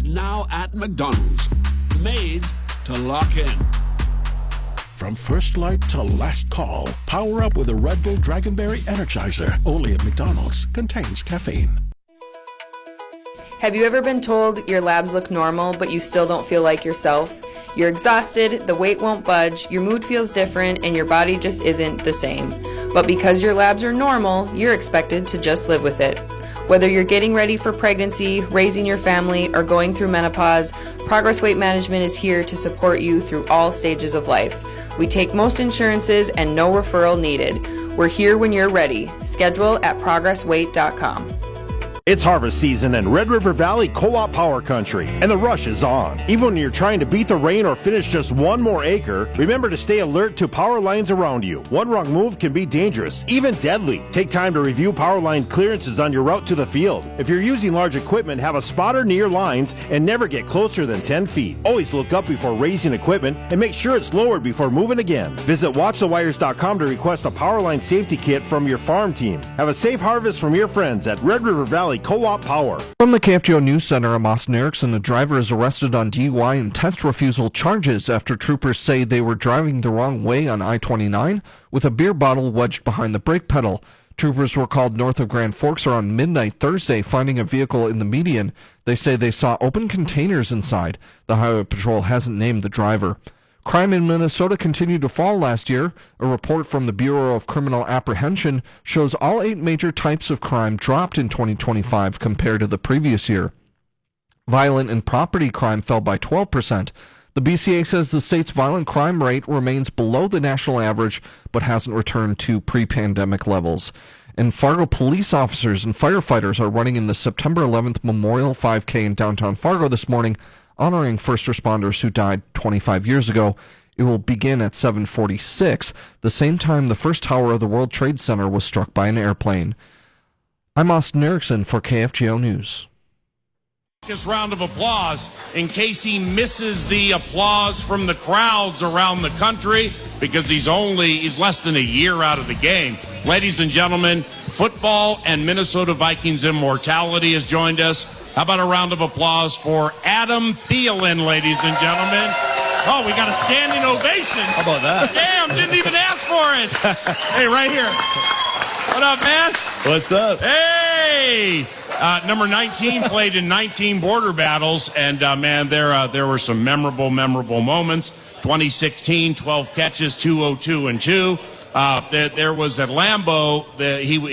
is now at McDonald's. Made to lock in. From first light to last call, power up with a Red Bull Dragonberry Energizer. Only at McDonald's. Contains caffeine. Have you ever been told your labs look normal, but you still don't feel like yourself? You're exhausted, the weight won't budge, your mood feels different, and your body just isn't the same. But because your labs are normal, you're expected to just live with it. Whether you're getting ready for pregnancy, raising your family, or going through menopause, Progress Weight Management is here to support you through all stages of life. We take most insurances and no referral needed. We're here when you're ready. Schedule at progressweight.com. It's harvest season in Red River Valley Co-op Power Country, and the rush is on. Even when you're trying to beat the rain or finish just one more acre, remember to stay alert to power lines around you. One wrong move can be dangerous, even deadly. Take time to review power line clearances on your route to the field. If you're using large equipment, have a spotter near lines and never get closer than 10 feet. Always look up before raising equipment and make sure it's lowered before moving again. Visit watchthewires.com to request a power line safety kit from your farm team. Have a safe harvest from your friends at Red River Valley Co-op Power. From the KFGO News Center, I'm Austin Erickson. A driver is arrested on DUI and test refusal charges after troopers say they were driving the wrong way on I-29 with a beer bottle wedged behind the brake pedal. Troopers were called north of Grand Forks around midnight Thursday, finding a vehicle in the median. They say they saw open containers inside. The Highway Patrol hasn't named the driver. Crime in Minnesota continued to fall last year. A report from the Bureau of Criminal Apprehension shows all 8 major types of crime dropped in 2025 compared to the previous year. Violent and property crime fell by 12%. The BCA says the state's violent crime rate remains below the national average, but hasn't returned to pre-pandemic levels. And Fargo police officers and firefighters are running in the September 11th Memorial 5K in downtown Fargo this morning, honoring first responders who died 25 years ago. It will begin at 7:46, the same time the first tower of the World Trade Center was struck by an airplane. I'm Austin Erickson for KFGO News. This round of applause in case he misses the applause from the crowds around the country because he's less than a year out of the game. Ladies and gentlemen, football and Minnesota Vikings immortality has joined us. How about a round of applause for Adam Thielen, ladies and gentlemen? Oh, we got a standing ovation. How about that? Damn, didn't even ask for it. Hey, right here. What up, man? What's up? Hey! Number 19 played in 19 border battles, and man, there were some memorable moments. 2016, 12 catches, 202 and 2. There was at Lambeau, he